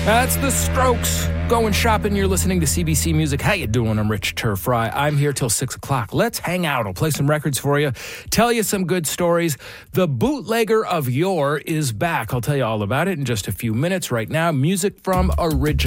That's the Strokes. Going shopping, you're listening to CBC Music. How you doing? I'm Rich Turfry. I'm here till 6 o'clock. Let's hang out. I'll play some records for you, tell you some good stories. The bootlegger of yore is back. I'll tell you all about it in just a few minutes. Right now, music from original.